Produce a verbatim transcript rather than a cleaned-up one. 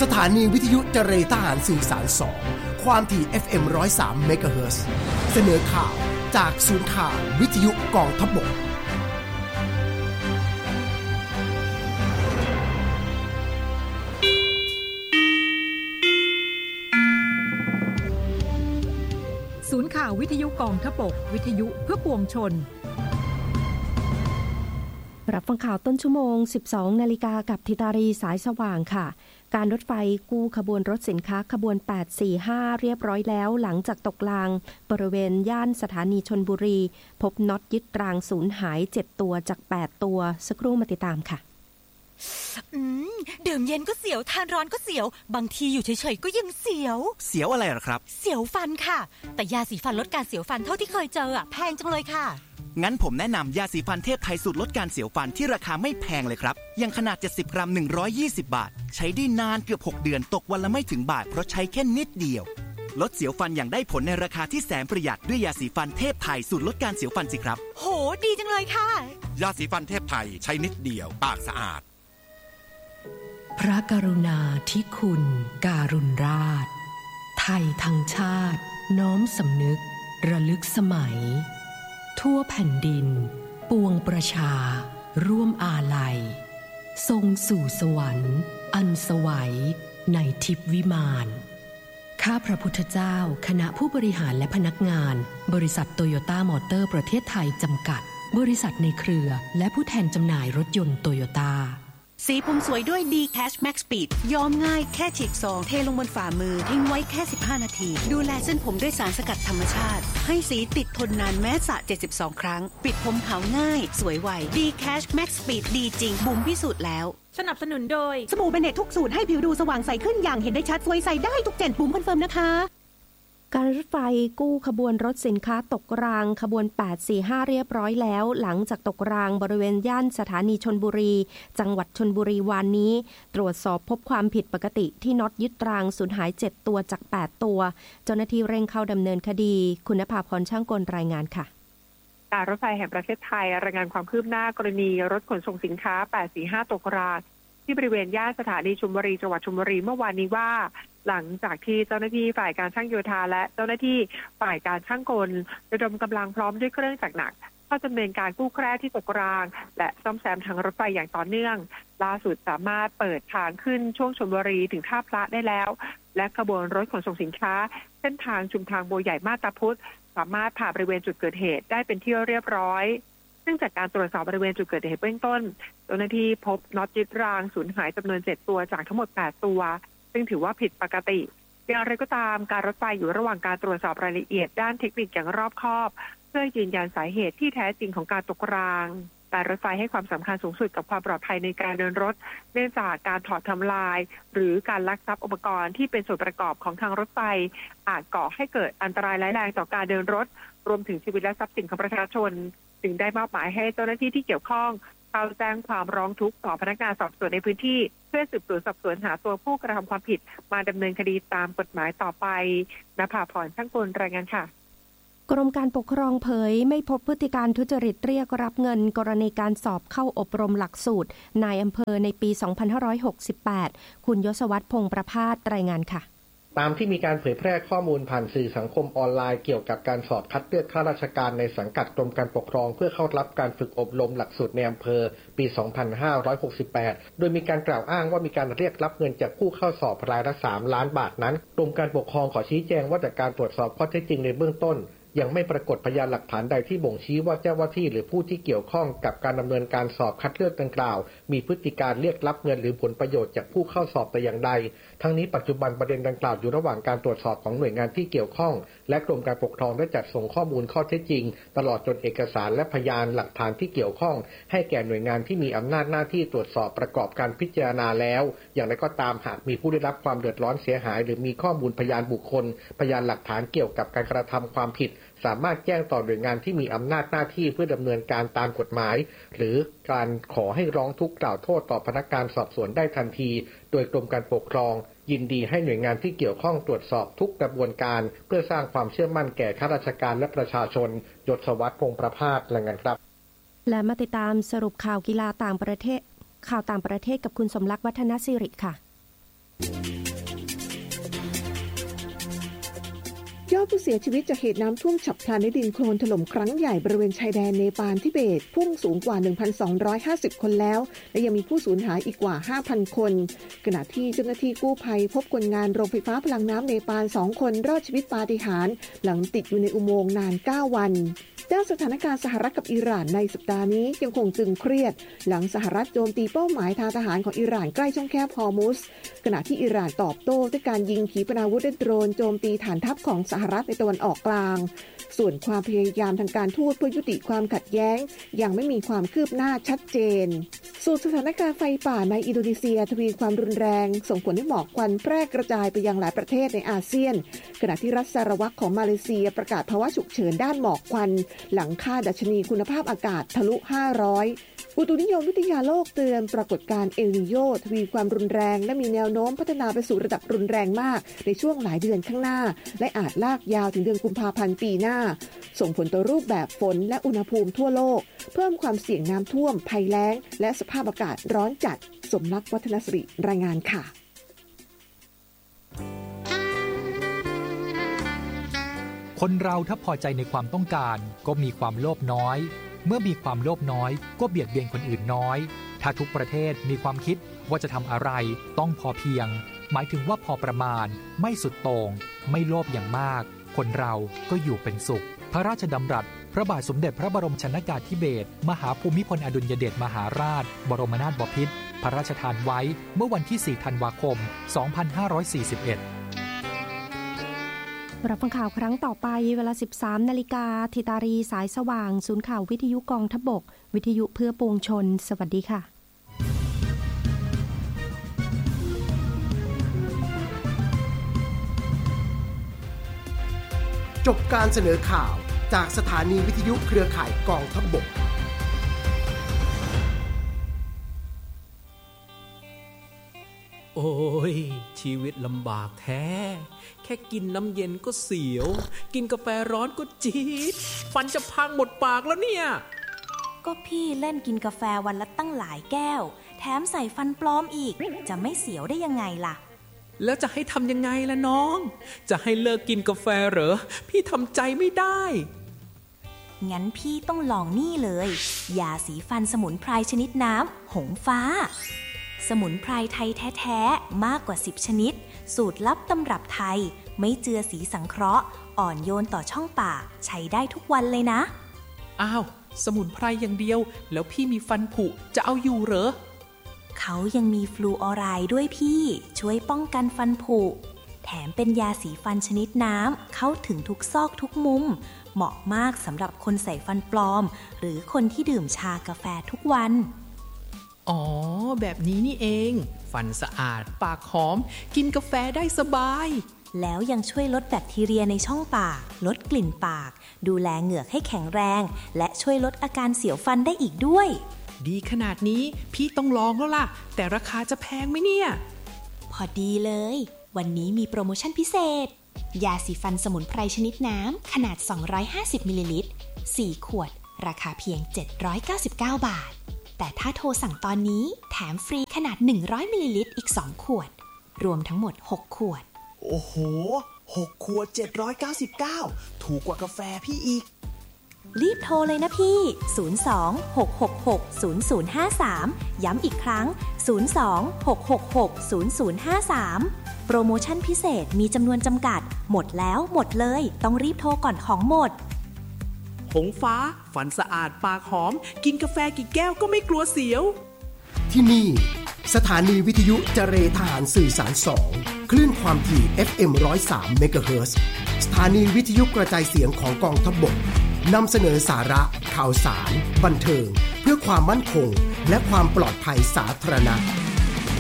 สถานีวิทยุเจรทหารสื่อสารสองความถี่ เอฟ เอ็ม หนึ่งศูนย์สาม เมกะเฮิรตซ์เสนอข่าวจากศูนย์ข่าววิทยุกองทัพบกศูนย์ข่าววิทยุกองทัพบกวิทยุเพื่อปวงชนรับฟังข่าวต้นชั่วโมง สิบสองนาฬิกากับธิตารีสายสว่างค่ะการรถไฟกู้ขบวนรถสินค้าขบวนแปดสี่ห้าเรียบร้อยแล้วหลังจากตกรางบริเวณย่านสถานีชลบุรีพบน็อตยึดรางสูญหายเจ็ดตัวจากแปดตัวสักครู่มาติดตามค่ะอืมดื่มเย็นก็เสียวทานร้อนก็เสียวบางทีอยู่เฉยๆก็ยังเสียวเสียวอะไรหรอครับเสียวฟันค่ะแต่ยาสีฟันลดการเสียวฟันเท่าที่เคยเจออ่ะแพงจังเลยค่ะงั้นผมแนะนำยาสีฟันเทพไทยสูตรลดการเสียวฟันที่ราคาไม่แพงเลยครับยังขนาดเจ็ดสิบกรัมหนึ่งร้อยยี่สิบบาทใช้ได้นานเกือบหกเดือนตกวันละไม่ถึงบาทเพราะใช้แค่นิดเดียวลดเสียวฟันอย่างได้ผลในราคาที่แสนประหยัดด้วยยาสีฟันเทพไทยสูตรลดการเสียวฟันสิครับโหดีจังเลยค่ะยาสีฟันเทพไทยใช้นิดเดียวปากสะอาดพระกรุณาธิคุณการุณราชไทยทั้งชาติน้อมสำนึกระลึกสมัยทั่วแผ่นดินปวงประชาร่วมอาลัยทรงสู่สวรรค์อันสวัยในทิพย์วิมานข้าพระพุทธเจ้าคณะผู้บริหารและพนักงานบริษัทโตโยต้ามอเตอร์ประเทศไทยจำกัดบริษัทในเครือและผู้แทนจำหน่ายรถยนต์โตโยต้าสีผมสวยด้วย D Cash Max Speed ย้อมง่ายแค่ฉีกซองเทลงบนฝ่ามือทิ้งไว้แค่สิบห้านาทีดูแลเส้นผมด้วยสารสกัดธรรมชาติให้สีติดทนนานแม้สระเจ็ดสิบสองครั้งปิดผมขาวง่ายสวยไว D Cash Max Speed ดีจริงบุ๋มพิสูจน์แล้วสนับสนุนโดยสบู่เบเนตทุกสูตรให้ผิวดูสว่างใสขึ้นอย่างเห็นได้ชัดสวยใสได้ทุกเจนบุ๋มคอนเฟิร์มนะคะการรถไฟกู้ขบวนรถสินค้าตกรางขบวนแปดสี่ห้าเรียบร้อยแล้วหลังจากตกรางบริเวณย่านสถานีชลบุรีจังหวัดชลบุรีวันนี้ตรวจสอบพบความผิดปกติที่น็อตยึดรางสูญหายเจ็ดตัวจากแปดตัวเจ้าหน้าที่เร่งเข้าดำเนินคดีคุณนภาพรช่างกลรายงานค่ะการรถไฟแห่งประเทศไทยรายงานความคืบหน้ากรณีรถขนส่งสินค้าแปดสี่ห้าตกรางที่บริเวณย่านสถานีชลบุรีจังหวัดชลบุรีเมื่อวานนี้ว่าหลังจากที่เจ้าหน้าที่ฝ่ายการช่างโยธาและเจ้าหน้าที่ฝ่ายการช่างกลระดมกำลังพร้อมด้วยเครื่องจักรหนักเข้าดำเนินการกู้แคร่ที่ตกรางและซ่อมแซมทางรถไฟอย่างต่อเนื่องล่าสุดสามารถเปิดทางขึ้นช่วงชลบุรีถึงท่าพระได้แล้วและขบวนรถขนส่งสินค้าเส้นทางชุมทางบัวใหญ่มาบตาพุธสามารถผ่านบริเวณจุดเกิดเหตุได้เป็นที่เรียบร้อยซึ่งจากการตรวจสอบบริเวณจุดเกิดเหตุเบื้องต้นเจ้าหน้าที่พบน็อตยึดรางสูญหายจำนวนเจ็ดตัวจากทั้งหมดแปดตัวซึ่งถือว่าผิดปกติอย่างไรก็ตามการรถไฟอยู่ระหว่างการตรวจสอบรายละเอียดด้านเทคนิคอย่างรอบคอบเพื่อยืนยันสาเหตุที่แท้จริงของการตกรางการรถไฟให้ความสำคัญสูงสุดกับความปลอดภัยในการเดินรถเนื่องจากการถอดทำลายหรือการลักทรัพย์อุปกรณ์ที่เป็นส่วนประกอบของทางรถไฟอาจก่อให้เกิดอันตรายร้ายแรงต่อการเดินรถรวมถึงชีวิตและทรัพย์สินของประชาชนจึงได้มอบหมายให้เจ้าหน้าที่ที่เกี่ยวข้องเข้าแจ้งความร้องทุกข์ต่อพนักงานสอบสวนในพื้นที่เพื่อสืบสวนสอบสวนหาตัวผู้กระทำความผิดมาดำเนินคดีตามกฎหมายต่อไปณภาพรช่างกลรายงานค่ะกรมการปกครองเผยไม่พบพฤติการทุจริตเรียกรับเงินกรณีการสอบเข้าอบรมหลักสูตรนายอำเภอในปีสองพันห้าร้อยหกสิบแปดคุณยศวัฒน์พงษ์ประภาสรายงานค่ะตามที่มีการเผยแพร่ข้อมูลผ่านสื่อสังคมออนไลน์เกี่ยวกับการสอบคัดเลือกข้าราชการในสังกัดกรมการปกครองเพื่อเข้ารับการฝึกอบรมหลักสูตรในอำเภอปีสองพันห้าร้อยหกสิบแปดโดยมีการกล่าวอ้างว่ามีการเรียกรับเงินจากผู้เข้าสอบรายละสามล้านบาทนั้นกรมการปกครองขอชี้แจงว่าจากการตรวจสอบข้อเท็จจริงในเบื้องต้นยังไม่ปรากฏพยานหลักฐานใดที่บ่งชี้ว่าเจ้าหน้าที่หรือผู้ที่เกี่ยวข้องกับการดำเนินการสอบคัดเลือกดังกล่าวมีพฤติการเรียกรับเงินหรือผลประโยชน์จากผู้เข้าสอบแต่อย่างใดทั้งนี้ปัจจุบันประเด็นดังกล่าวอยู่ระหว่างการตรวจสอบของหน่วยงานที่เกี่ยวข้องและกรมการปกครองได้จัดส่งข้อมูลข้อเท็จจริงตลอดจนเอกสารและพยานหลักฐานที่เกี่ยวข้องให้แก่หน่วยงานที่มีอำนาจหน้าที่ตรวจสอบประกอบการพิจารณาแล้วอย่างไรก็ตามหากมีผู้ได้รับความเดือดร้อนเสียหายหรือมีข้อมูลพยานบุคคลพยานหลักฐานเกี่ยวกับการกระทำความผิดสามารถแจ้งต่อหน่วยงานที่มีอำนาจหน้าที่เพื่อดำเนินการตามกฎหมายหรือการขอให้ร้องทุกข์กล่าวโทษต่อพนักงานสอบสวนได้ทันทีโดยกรมการปกครองยินดีให้หน่วยงานที่เกี่ยวข้องตรวจสอบทุกกระบวนการเพื่อสร้างความเชื่อมั่นแก่ข้าราชการและประชาชนยศวัฒน์พงษ์ประภาสรายงานครับและมาติดตามสรุปข่าวกีฬาต่างประเทศข่าวต่างประเทศกับคุณสมรักษ์วัฒนศิริค่ะยอดผู้เสียชีวิตจากเหตุน้ำท่วมฉับพลันในดินโคลนถล่มครั้งใหญ่บริเวณชายแดนเนปาลทิเบตพุ่งสูงกว่า หนึ่งพันสองร้อยห้าสิบ คนแล้วและยังมีผู้สูญหายอีกกว่า ห้าพัน คนขณะที่เจ้าหน้าที่กู้ภัยพบคนงานโรงไฟฟ้าพลังน้ำเนปาลสองคนรอดชีวิตปาฏิหาริย์หลังติดอยู่ในอุโมงค์นานเก้าวันด้านสถานการณ์สหรัฐกับอิหร่านในสัปดาห์นี้ยังคงตึงเครียดหลังสหรัฐโจมตีเป้าหมายทางทหารของอิหร่านใกล้ช่องแคบฮอร์มุซขณะที่อิหร่านตอบโต้ด้วยการยิงขีปนาวุธด้วยโดรนโจมตีฐานทัพของสหรัฐในตะวันออกกลางส่วนความพยายามทางการทูตเพื่อยุติความขัดแย้งยังไม่มีความคืบหน้าชัดเจนส่วนสถานการณ์ไฟป่าในอินโดนีเซียทวีความรุนแรงส่งผลให้หมอกควันแพร่กระจายไปยังหลายประเทศในอาเซียนขณะที่รัฐซาราวักของมาเลเซียประกาศภาวะฉุกเฉินด้านหมอกควันหลังค่าดัชนีคุณภาพอากาศทะลุห้าร้อยอุตุนิยมวิทยาโลกเตือนปรากฏการณ์เอลนีโญทวีความรุนแรงและมีแนวโน้มพัฒนาไปสู่ระดับรุนแรงมากในช่วงหลายเดือนข้างหน้าและอาจลากยาวถึงเดือนกุมภาพันธ์ปีหน้าส่งผลต่อรูปแบบฝนและอุณหภูมิทั่วโลกเพิ่มความเสี่ยงน้ำท่วมภัยแล้งและสภาพอากาศร้อนจัดสมรักวัฒนสิริรายงานค่ะคนเราถ้าพอใจในความต้องการก็มีความโลภน้อยเมื่อมีความโลภน้อยก็เบียดเบียนคนอื่นน้อยถ้าทุกประเทศมีความคิดว่าจะทำอะไรต้องพอเพียงหมายถึงว่าพอประมาณไม่สุดโต่งไม่โลภอย่างมากคนเราก็อยู่เป็นสุขพระราชดำรัสพระบาทสมเด็จพระบรมชนกาธิเบศรมหาภูมิพลอดุลยเดชมหาราชบรมนาถบพิตรพระราชทานไว้เมื่อวันที่สี่ธันวาคมสองพันห้าร้อยสี่สิบเอ็ดรับฟังข่าวครั้งต่อไปเวลา สิบสามนาฬิกา ธิตารีสายสว่างศูนย์ข่าววิทยุกองทพบกวิทยุเพื่อปวงชนสวัสดีค่ะจบการเสนอข่าวจากสถานีวิทยุเครือข่ายกองทพบกโอ้ยชีวิตลำบากแท้แค่กินน้ำเย็นก็เสียวกินกาแฟร้อนก็จี๊ดฟันจะพังหมดปากแล้วเนี่ยก็พี่เล่นกินกาแฟวันละตั้งหลายแก้วแถมใส่ฟันปลอมอีกจะไม่เสียวได้ยังไงล่ะแล้วจะให้ทำยังไงล่ะน้องจะให้เลิกกินกาแฟเหรอพี่ทำใจไม่ได้งั้นพี่ต้องลองนี่เลยยาสีฟันสมุนไพรชนิดน้ำหงฟ้าสมุนไพรไทยแท้ๆมากกว่าสิบชนิดสูตรลับตำรับไทยไม่เจือสีสังเคราะห์อ่อนโยนต่อช่องปากใช้ได้ทุกวันเลยนะอ้าวสมุนไพรอย่างเดียวแล้วพี่มีฟันผุจะเอาอยู่เหรอเขายังมีฟลูออไรด์ด้วยพี่ช่วยป้องกันฟันผุแถมเป็นยาสีฟันชนิดน้ำเข้าถึงทุกซอกทุกมุมเหมาะมากสำหรับคนใส่ฟันปลอมหรือคนที่ดื่มชากาแฟทุกวันอ๋อแบบนี้นี่เองฟันสะอาดปากหอมกินกาแฟได้สบายแล้วยังช่วยลดแบคทีเรียในช่องปากลดกลิ่นปากดูแลเหงือกให้แข็งแรงและช่วยลดอาการเสียวฟันได้อีกด้วยดีขนาดนี้พี่ต้องลองแล้วล่ะแต่ราคาจะแพงไหมเนี่ยพอดีเลยวันนี้มีโปรโมชั่นพิเศษยาสีฟันสมุนไพรชนิดน้ำขนาดสองร้อยห้าสิบมิลลิลิตรสี่ขวดราคาเพียงเจ็ดร้อยเก้าสิบเก้าบาทแต่ถ้าโทรสั่งตอนนี้แถมฟรีขนาดหนึ่งร้อยมิลลิลิตรอีกสองขวดรวมทั้งหมดหกขวดโอ้โหหกขวดเจ็ดร้อยเก้าสิบเก้าถูกกว่ากาแฟพี่อีกรีบโทรเลยนะพี่ศูนย์ สอง หก หก หก ศูนย์ ศูนย์ ห้า สามย้ำอีกครั้งศูนย์ สอง หก หก หก ศูนย์ ศูนย์ ห้า สามโปรโมชั่นพิเศษมีจำนวนจำกัดหมดแล้วหมดเลยต้องรีบโทรก่อนของหมดหงฟ้าฟันสะอาดปากหอมกินกาแฟกี่แก้วก็ไม่กลัวเสียวที่นี่สถานีวิทยุเจรทหารสื่อสารสองคลื่นความถี่ เอฟ เอ็ม หนึ่งร้อยสาม เมกะเฮิรตซ์สถานีวิทยุกระจายเสียงของกองทัพบกนำเสนอสาระข่าวสารบันเทิงเพื่อความมั่นคงและความปลอดภัยสาธารณะ